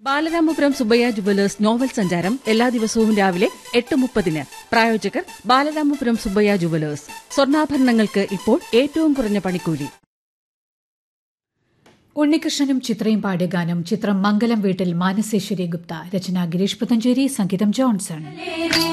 Balaramapuram Subbaiah jewellers novel സഞ്ചാരം എല്ലാ ദിവസവും രാവിലെ 8:30. പ്രായോജകർ ബാലരാമപുരം സുബ്ബയ്യ ജുവലേഴ്സ്. സ്വർണ്ണാഭരണങ്ങൾക്ക് ഇപ്പോൾ ഏറ്റവും കുറഞ്ഞ പണിക്കൂലി. ഉണ്ണികൃഷ്ണനും ചിത്രയും പാടിയ ഗാനം. ചിത്രം മംഗലം വീട്ടിൽ. മാനസേശ്വരി ഗുപ്ത. രചന ഗിരീഷ് പുത്തഞ്ചേരി. സംഗീതം ജോൺസൺ.